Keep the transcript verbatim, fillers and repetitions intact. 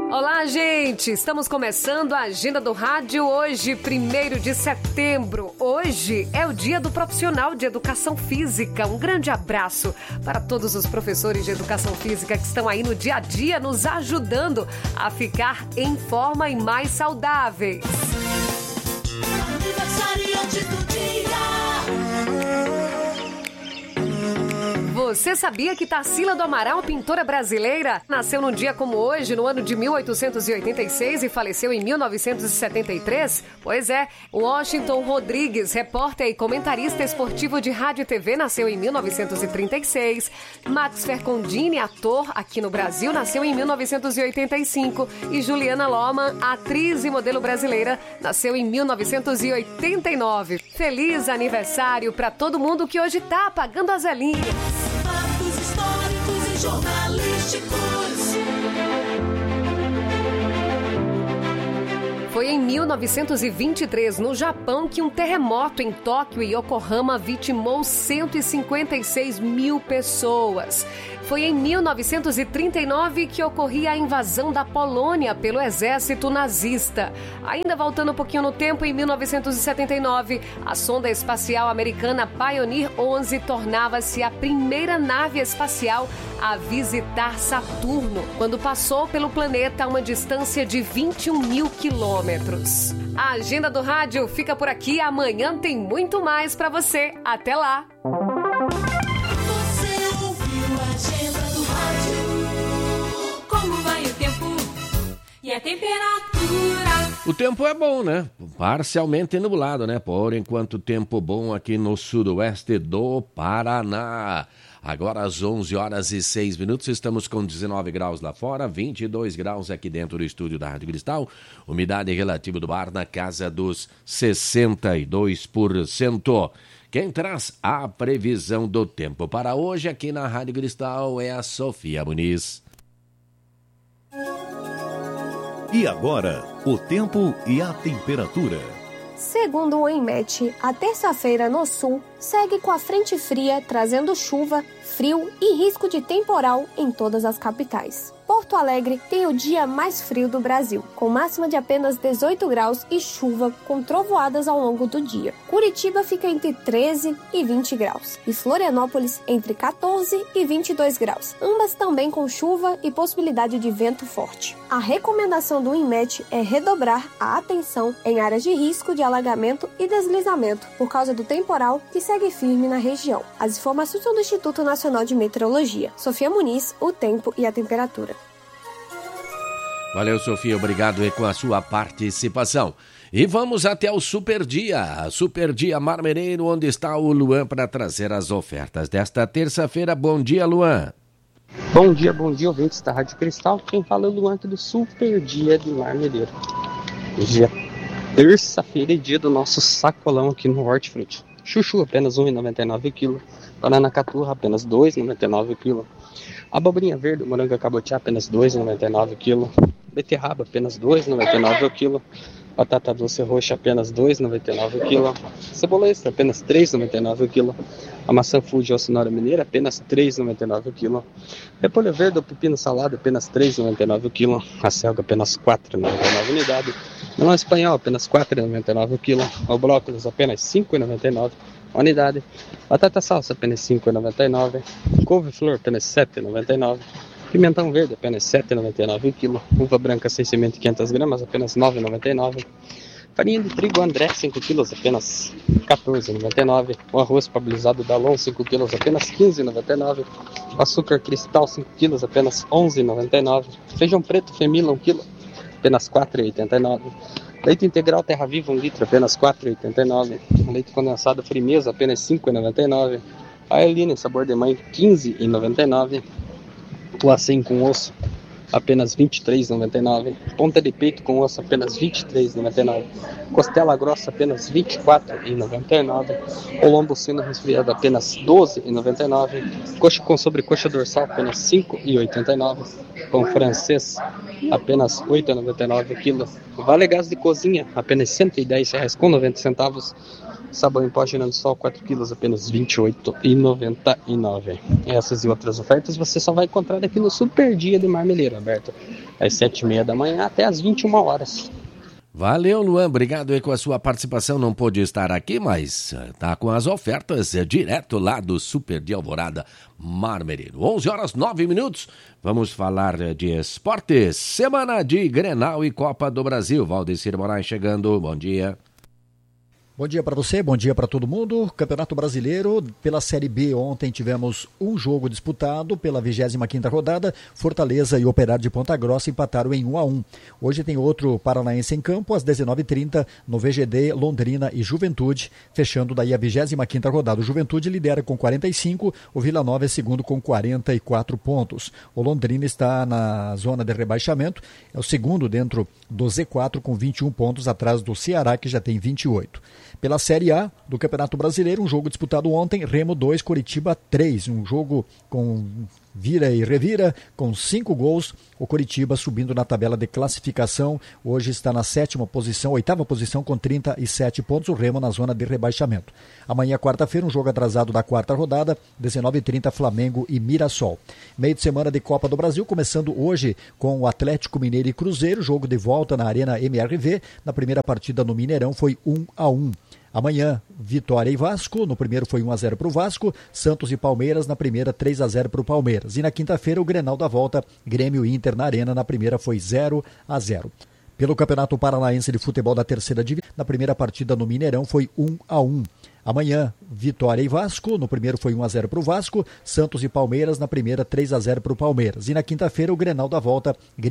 Olá, gente! Estamos começando a Agenda do Rádio hoje, primeiro de setembro. Hoje é o Dia do Profissional de Educação Física. Um grande abraço para todos os professores de Educação Física que estão aí no dia a dia nos ajudando a ficar em forma e mais saudáveis. Aniversariantes do dia. Você sabia que Tarsila do Amaral, pintora brasileira, nasceu num dia como hoje, no ano de mil oitocentos e oitenta e seis e faleceu em mil novecentos e setenta e três? Pois é, Washington Rodrigues, repórter e comentarista esportivo de rádio e T V, nasceu em mil novecentos e trinta e seis. Max Fercondini, ator aqui no Brasil, nasceu em mil novecentos e oitenta e cinco. E Juliana Loman, atriz e modelo brasileira, nasceu em mil novecentos e oitenta e nove. Feliz aniversário para todo mundo que hoje tá apagando as velhinhas. Fatos históricos e jornalísticos. Foi em mil novecentos e vinte e três, no Japão, que um terremoto em Tóquio e Yokohama vitimou cento e cinquenta e seis mil pessoas. Foi em mil novecentos e trinta e nove que ocorria a invasão da Polônia pelo exército nazista. Ainda voltando um pouquinho no tempo, em mil novecentos e setenta e nove, a sonda espacial americana Pioneer onze tornava-se a primeira nave espacial a visitar Saturno, quando passou pelo planeta a uma distância de vinte e um mil quilômetros. A Agenda do Rádio fica por aqui. Amanhã tem muito mais para você. Até lá! Agenda do Rádio. Como vai o tempo e a temperatura? O tempo é bom, né? Parcialmente nublado, né? Por enquanto, tempo bom aqui no sudoeste do Paraná. Agora às onze horas e seis minutos, estamos com dezenove graus lá fora, vinte e dois graus aqui dentro do estúdio da Rádio Cristal. Umidade relativa do ar na casa dos sessenta e dois por cento. Quem traz a previsão do tempo para hoje aqui na Rádio Cristal é a Sofia Muniz. E agora, o tempo e a temperatura. Segundo o INMET, a terça-feira no sul segue com a frente fria, trazendo chuva, frio e risco de temporal em todas as capitais. Porto Alegre tem o dia mais frio do Brasil, com máxima de apenas dezoito graus e chuva com trovoadas ao longo do dia. Curitiba fica entre treze e vinte graus e Florianópolis entre quatorze e vinte e dois graus, ambas também com chuva e possibilidade de vento forte. A recomendação do INMET é redobrar a atenção em áreas de risco de alagamento e deslizamento por causa do temporal que segue firme na região. As informações são do Instituto Nacional de Meteorologia. Sofia Muniz, o tempo e a temperatura. Valeu, Sofia, obrigado aí com a sua participação. E vamos até o Super Dia, Super Dia Marmereiro, onde está o Luan para trazer as ofertas desta terça-feira. Bom dia, Luan. Bom dia, bom dia, ouvintes da Rádio Cristal. Quem fala é o Luan aqui do Super Dia de Marmereiro. Hoje é terça-feira e dia do nosso sacolão aqui no Hortifruti. Chuchu apenas um real e noventa e nove centavos, banana caturra apenas dois reais e noventa e nove centavos, abobrinha verde, morango cabotiá apenas dois reais e noventa e nove centavos, beterraba apenas dois reais e noventa e nove centavos o quilo, batata doce roxa apenas dois reais e noventa e nove centavos o quilo, cebola extra apenas três reais e noventa e nove centavos o quilo, a maçã Fuji ou cenoura mineira apenas três reais e noventa e nove centavos o quilo, repolho verde ou pepino salado apenas três reais e noventa e nove centavos o quilo, a selga apenas quatro reais e noventa e nove centavos a unidade, melão espanhol apenas quatro reais e noventa e nove centavos o quilo, o brócolis apenas cinco reais e noventa e nove centavos a unidade, batata salsa apenas cinco reais e noventa e nove centavos, couve-flor apenas sete reais e noventa e nove centavos, pimentão verde apenas sete reais e noventa e nove centavos o quilo, uva branca sem semente quinhentas gramas apenas nove reais e noventa e nove centavos, farinha de trigo André cinco quilos apenas quatorze reais e noventa e nove centavos, o arroz pabilizado Dalon cinco quilos apenas quinze reais e noventa e nove centavos, o açúcar cristal cinco quilos apenas onze reais e noventa e nove centavos, feijão preto Femila um quilo apenas quatro reais e oitenta e nove centavos, leite integral Terra Viva um litro apenas quatro reais e oitenta e nove centavos, leite condensado Frimeza apenas cinco reais e noventa e nove centavos, a Eline sabor de mãe quinze reais e noventa e nove centavos, o acém com osso apenas vinte e três reais e noventa e nove centavos, ponta de peito com osso apenas vinte e três reais e noventa e nove centavos, costela grossa apenas vinte e quatro reais e noventa e nove centavos, o lombo sino resfriado apenas doze reais e noventa e nove centavos, coxa com sobrecoxa dorsal apenas cinco reais e oitenta e nove centavos, pão francês apenas oito reais e noventa e nove centavos o quilo, vale gás de cozinha apenas cento e dez reais com noventa centavos, sabão em pó girando sol quatro quilos apenas vinte e oito reais e noventa e nove centavos. Essas e outras ofertas você só vai encontrar aqui no Super Dia de Marmeleiro, aberto às sete e meia da manhã até às vinte e uma horas. Valeu, Luan, obrigado aí com a sua participação, não pôde estar aqui, mas tá com as ofertas é, direto lá do Super de Alvorada, Mar Menino. onze horas nove minutos, vamos falar de esportes, semana de Grenal e Copa do Brasil. Valdecir Moraes chegando, bom dia. Bom dia para você, bom dia para todo mundo. Campeonato Brasileiro, pela Série B, ontem tivemos um jogo disputado pela vigésima quinta rodada. Fortaleza e Operário de Ponta Grossa empataram em um a um. Hoje tem outro paranaense em campo, às dezenove e trinta, no V G D, Londrina e Juventude, fechando daí a vigésima quinta rodada. O Juventude lidera com quarenta e cinco, o Vila Nova é segundo com quarenta e quatro pontos. O Londrina está na zona de rebaixamento, é o segundo dentro do Z quatro com vinte e um pontos, atrás do Ceará, que já tem vinte e oito. Pela Série A do Campeonato Brasileiro, um jogo disputado ontem, Remo dois, Coritiba três, um jogo com vira e revira, com cinco gols, o Coritiba subindo na tabela de classificação, hoje está na sétima posição, oitava posição com trinta e sete pontos, o Remo na zona de rebaixamento. Amanhã, quarta-feira, um jogo atrasado da quarta rodada, dezenove e trinta, Flamengo e Mirassol. Meio de semana de Copa do Brasil, começando hoje com o Atlético Mineiro e Cruzeiro, jogo de volta na Arena M R V, na primeira partida no Mineirão foi um a um. Amanhã, Vitória e Vasco, no primeiro foi um a zero para o Vasco, Santos e Palmeiras, na primeira três a zero para o Palmeiras. E na quinta-feira, o Grenal da volta, Grêmio e Inter na Arena, na primeira foi zero a zero. Pelo Campeonato Paranaense de Futebol da terceira divisão, na primeira partida no Mineirão foi um a um. Amanhã, Vitória e Vasco, no primeiro foi um a zero para o Vasco, Santos e Palmeiras, na primeira três a zero para o Palmeiras. E na quinta-feira, o Grenal da volta, Grêmio